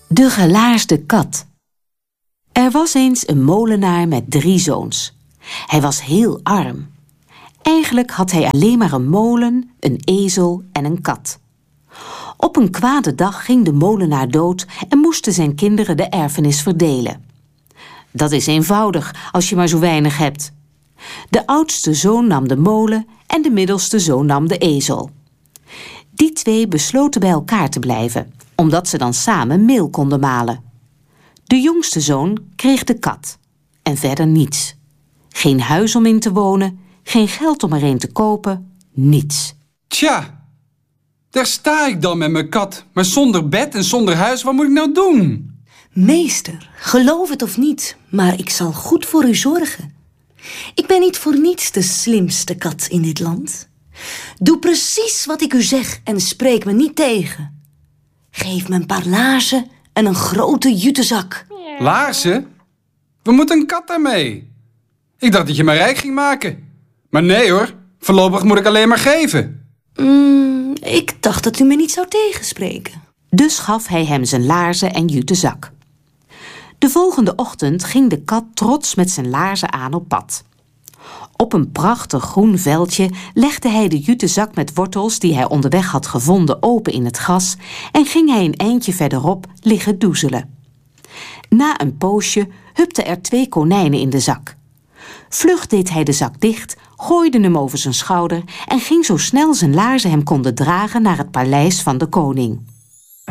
De gelaarsde kat. Er was eens een molenaar met 3 zoons. Hij was heel arm. Eigenlijk had hij alleen maar een molen, een ezel en een kat. Op een kwade dag ging de molenaar dood en moesten zijn kinderen de erfenis verdelen. Dat is eenvoudig als je maar zo weinig hebt. De oudste zoon nam de molen en de middelste zoon nam de ezel. Die 2 besloten bij elkaar te blijven, omdat ze dan samen meel konden malen. De jongste zoon kreeg de kat en verder niets. Geen huis om in te wonen, geen geld om er een te kopen, niets. Tja, daar sta ik dan met mijn kat, maar zonder bed en zonder huis, wat moet ik nou doen? Meester, geloof het of niet, maar ik zal goed voor u zorgen. Ik ben niet voor niets de slimste kat in dit land. Doe precies wat ik u zeg en spreek me niet tegen. Geef me een paar laarzen en een grote jutezak. Laarzen? We moeten een kat daarmee. Ik dacht dat je me rijk ging maken. Maar nee hoor, voorlopig moet ik alleen maar geven. Ik dacht dat u me niet zou tegenspreken. Dus gaf hij hem zijn laarzen en jutezak. De volgende ochtend ging de kat trots met zijn laarzen aan op pad. Op een prachtig groen veldje legde hij de jutezak met wortels die hij onderweg had gevonden open in het gras en ging hij een eindje verderop liggen doezelen. Na een poosje hupten er 2 konijnen in de zak. Vlug deed hij de zak dicht, gooide hem over zijn schouder en ging zo snel zijn laarzen hem konden dragen naar het paleis van de koning.